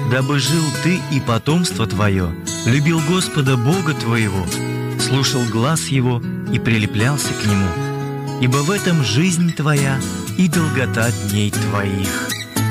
дабы жил ты и потомство твое, любил Господа Бога твоего, слушал глас Его и прилеплялся к Нему, ибо в этом жизнь твоя и долгота дней твоих».